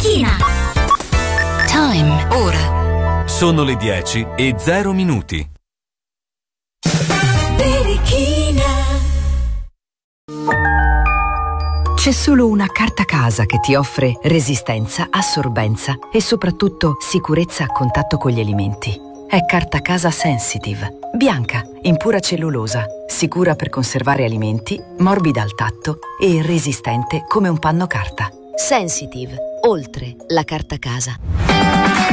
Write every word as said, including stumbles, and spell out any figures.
Berichina. Time. Ora. Sono le dieci e zero minuti. Berichina. C'è solo una carta casa che ti offre resistenza, assorbenza e soprattutto sicurezza a contatto con gli alimenti. È Carta Casa Sensitive. Bianca, in pura cellulosa, sicura per conservare alimenti, morbida al tatto e resistente come un panno carta. Sensitive. Oltre la carta casa.